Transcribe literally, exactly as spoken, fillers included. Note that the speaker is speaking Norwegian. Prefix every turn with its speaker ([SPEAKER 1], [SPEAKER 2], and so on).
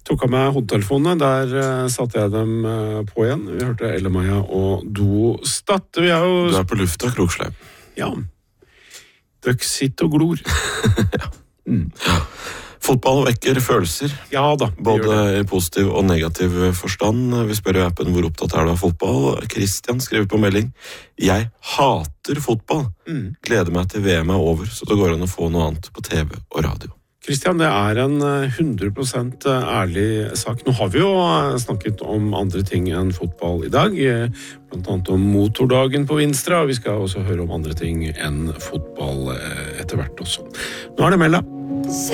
[SPEAKER 1] Tok av meg hodetelefonene, der uh, satte jeg dem uh, på igjen. Vi hørte Elle Maja og Do Stat. Vi er jo...
[SPEAKER 2] Du er på lufta, Kroksleim.
[SPEAKER 1] Ja. Døk sitt og glor.
[SPEAKER 2] ja. Mm. ja. Fotball vekker følelser.
[SPEAKER 1] Ja da.
[SPEAKER 2] Både i positiv og negativ forstand. Vi spør i appen hvor opptatt er du av fotball. Christian skriver på melding. Jeg hater fotball. Mm. Gleder meg til V M er over, så det går an å få noe annet på T V og radio.
[SPEAKER 1] Christian, det er en hundre prosent ærlig sak. Nå har vi jo snakket om andre ting enn fotball i dag, blant annet om motordagen på Vinstra, og vi skal også høre om andre ting enn fotball etter hvert også. Nå er det Mella.